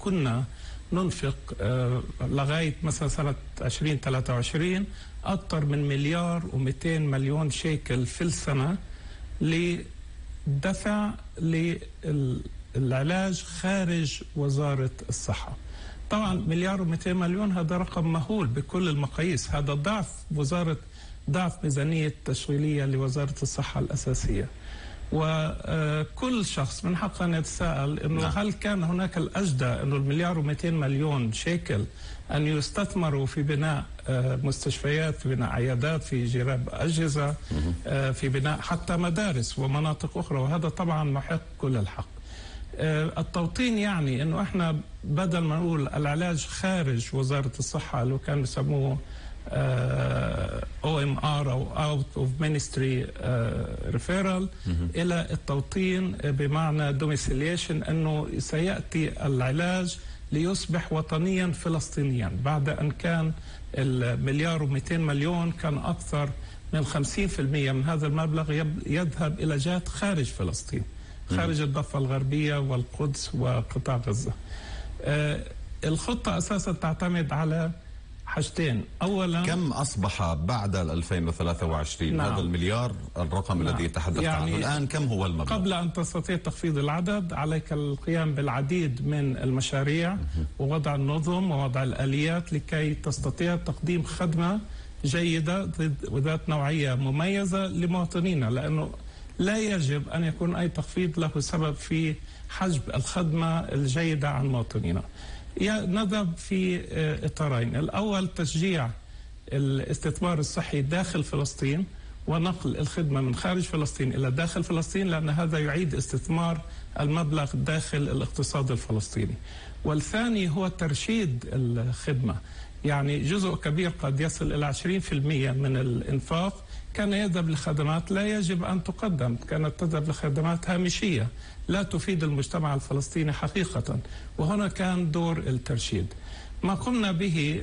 كنا ننفق لغاية مثلا سنة 2023 أكثر من 1,200,000,000 شيكل في السنة لدفع للعلاج خارج وزارة الصحة. طبعا 1,200,000,000 هذا رقم مهول بكل المقاييس، هذا ضعف ميزانية تشغيلية لوزارة الصحة الأساسية. وكل شخص من حقه أن يتساءل أنه هل كان هناك الأجدى أنه 1,200,000,000 شيكل أن يستثمروا في بناء مستشفيات، في بناء عيادات، في جراب أجهزة، في بناء حتى مدارس ومناطق أخرى، وهذا طبعا محق كل الحق. التوطين يعني أنه إحنا بدل ما نقول العلاج خارج وزارة الصحة اللي كانوا يسموه OMR أو Out of Ministry Referral إلى التوطين بمعنى Domiciliation، أنه سيأتي العلاج ليصبح وطنيا فلسطينيا، بعد أن كان 1,200,000,000 كان أكثر من 50% من هذا المبلغ يذهب إلى جهات خارج فلسطين، خارج الضفة الغربية والقدس وقطاع غزة. الخطة أساسا تعتمد على حاجتين. أولا، كم أصبح بعد 2023 هذا المليار الرقم الذي تحدثت عنه الآن؟ كم هو المبلغ؟ قبل أن تستطيع تخفيض العدد عليك القيام بالعديد من المشاريع ووضع النظم ووضع الآليات لكي تستطيع تقديم خدمة جيدة وذات نوعية مميزة لمواطنينا، لأنه لا يجب أن يكون أي تخفيض له سبب في حجب الخدمة الجيدة عن مواطنينا. نذهب في إطارين. الأول تشجيع الاستثمار الصحي داخل فلسطين ونقل الخدمة من خارج فلسطين إلى داخل فلسطين، لأن هذا يعيد استثمار المبلغ داخل الاقتصاد الفلسطيني. والثاني هو ترشيد الخدمة، يعني جزء كبير قد يصل إلى 20% من الإنفاق كان يذهب لخدمات لا يجب أن تقدم، كانت تذهب لخدمات هامشية لا تفيد المجتمع الفلسطيني حقيقة، وهنا كان دور الترشيد. ما قمنا به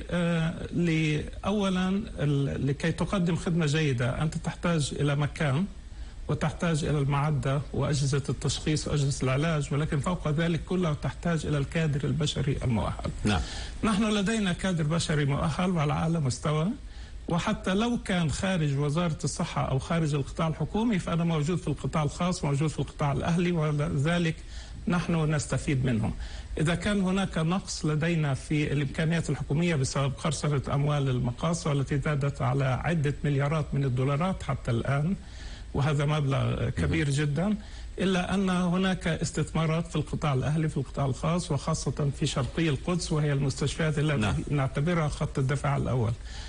أولا لكي تقدم خدمة جيدة أنت تحتاج إلى مكان وتحتاج إلى المعدة وأجهزة التشخيص وأجهزة العلاج، ولكن فوق ذلك كله تحتاج إلى الكادر البشري المؤهل. نحن لدينا كادر بشري مؤهل وعلى أعلى مستوى، وحتى لو كان خارج وزارة الصحة أو خارج القطاع الحكومي فأنا موجود في القطاع الخاص، موجود في القطاع الأهلي، ولذلك نحن نستفيد منهم. إذا كان هناك نقص لدينا في الإمكانيات الحكومية بسبب خسارة أموال المقاصة التي زادت على عدة مليارات من الدولارات حتى الآن، وهذا مبلغ كبير جدا، إلا أن هناك استثمارات في القطاع الأهلي في القطاع الخاص، وخاصة في شرقي القدس وهي المستشفيات التي نعتبرها خط الدفاع الأول.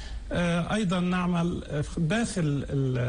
أيضا نعمل داخل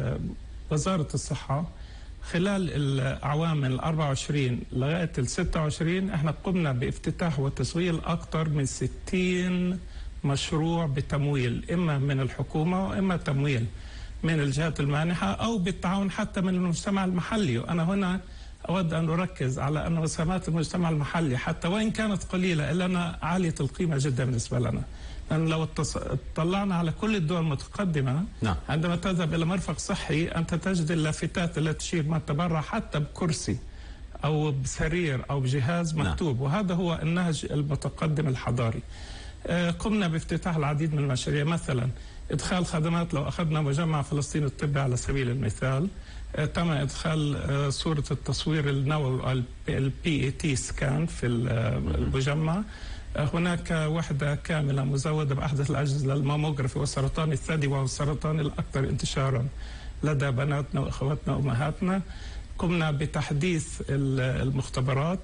وزارة الصحة خلال الأعوام 24 لغاية 26 احنا قمنا بافتتاح وتشغيل أكثر من 60 مشروع بتمويل، إما من الحكومة وإما تمويل من الجهات المانحة أو بالتعاون حتى من المجتمع المحلي. وأنا هنا أود أن أركز على أن مساهمات المجتمع المحلي حتى وإن كانت قليلة إلا أنها عالية القيمة جدا بالنسبة لنا. لأن لو اطلعنا على كل الدول المتقدمة عندما تذهب إلى مرفق صحي أنت تجد اللافتات التي تشير من تبرع حتى بكرسي أو بسرير أو بجهاز مكتوب، وهذا هو النهج المتقدم الحضاري. قمنا بافتتاح العديد من المشاريع، مثلا إدخال خدمات، لو أخذنا مجمع فلسطين الطبي على سبيل المثال تم إدخال صورة التصوير النووي PET سكان في المجمع. هناك وحدة كاملة مزودة بأحدث الأجهزة للماموغرافي والسرطان الثدي وهو السرطان الأكثر انتشارا لدى بناتنا وأخواتنا وأمهاتنا. قمنا بتحديث المختبرات.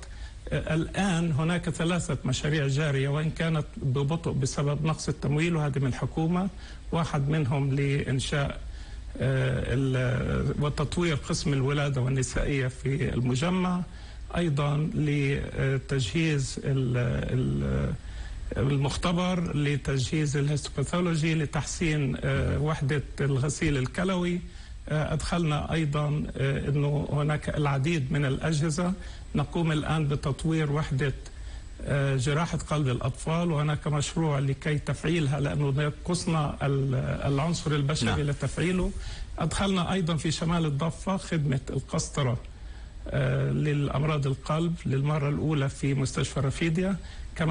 الآن هناك 3 مشاريع جارية وإن كانت ببطء بسبب نقص التمويل، وهذه من الحكومة. واحد منهم لإنشاء وتطوير قسم الولادة والنسائية في المجمع، أيضا لتجهيز المختبر، لتجهيز الهيستوباثولوجي، لتحسين وحدة الغسيل الكلوي. أدخلنا أيضا أنه هناك العديد من الأجهزة. نقوم الآن بتطوير وحدة جراحة قلب الأطفال، وهناك مشروع لكي تفعيلها لأنه ينقصنا العنصر البشري لتفعيله. أدخلنا أيضا في شمال الضفة خدمة القسطرة للأمراض القلب للمرة الأولى في مستشفى رفيديا.